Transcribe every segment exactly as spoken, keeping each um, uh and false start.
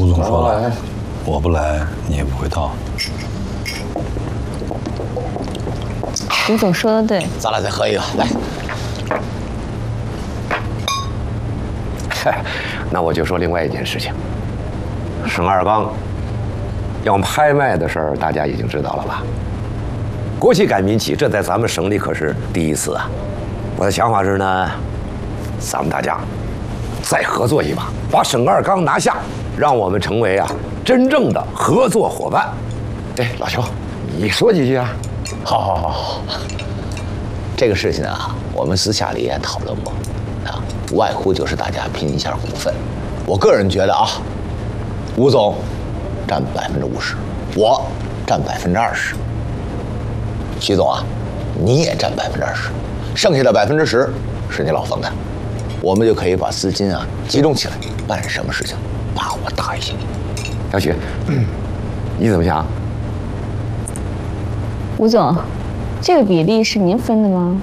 吴总说了，我不来你也不会到。 吴总说的对， 咱俩再喝一个，来。 嗨，那我就说另外一件事情。省二钢要拍卖的事儿，大家已经知道了吧？国企改民企，这在咱们省里可是第一次啊！我的想法是呢，咱们大家再合作一把，把省二钢拿下，让我们成为啊真正的合作伙伴。哎，老邱，你说几句啊？ 好，好，好，好。这个事情啊，我们私下里也讨论过，啊，无外乎就是大家拼一下股份。我个人觉得啊，吴总占百分之五十，我占百分之二十。徐总啊，你也占百分之二十，剩下的百分之十是你老冯的，我们就可以把资金啊集中起来，办什么事情把握大一些。 小许，嗯，你怎么想？ 吴总，这个比例是您分的吗？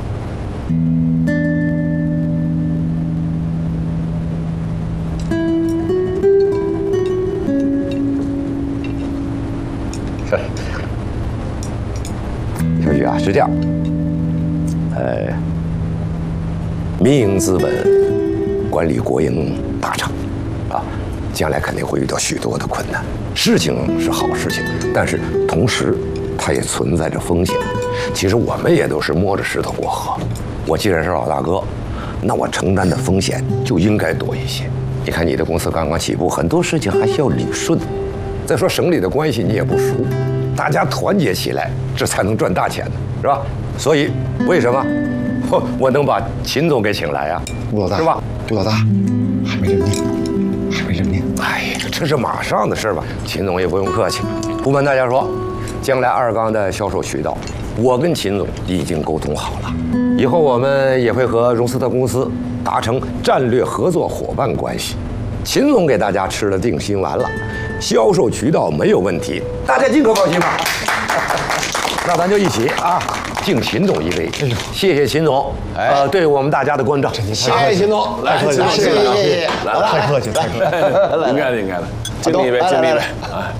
小许啊，是这样，呃，民营资本管理国营大厂，啊，将来肯定会遇到许多的困难。事情是好事情，但是同时它也存在着风险。其实我们也都是摸着石头过河。我既然是老大哥，那我承担的风险就应该多一些。你看你的公司刚刚起步，很多事情还需要理顺。再说省里的关系你也不熟，大家团结起来，这才能赚大钱呢，是吧？所以为什么我我能把秦总给请来呀？ 吴老大是吧？ 吴老大还没任命，还没任命。 哎呀，这是马上的事吧？秦总也不用客气。不瞒大家说，将来二钢的销售渠道，我跟秦总已经沟通好了，以后我们也会和荣斯特公司达成战略合作伙伴关系。秦总给大家吃了定心丸了，销售渠道没有问题，大家尽可放心吧。那咱就一起啊，敬秦总一杯。谢谢秦总，呃，对我们大家的关照。 谢谢秦总，来，秦总，谢谢，谢谢，来， 太客气，太客气。 应该的，应该的。敬你一杯，敬你一杯。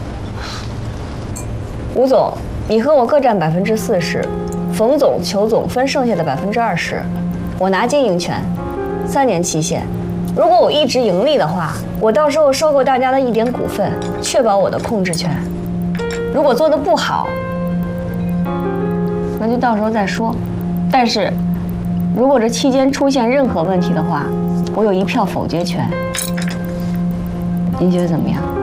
吴总，你和我各占百分之四十，冯总、裘总分剩下的百分之二十，我拿经营权，三年期限。如果我一直盈利的话，我到时候收购大家的一点股份，确保我的控制权。如果做得不好，那就到时候再说。但是，如果这期间出现任何问题的话，我有一票否决权。您觉得怎么样？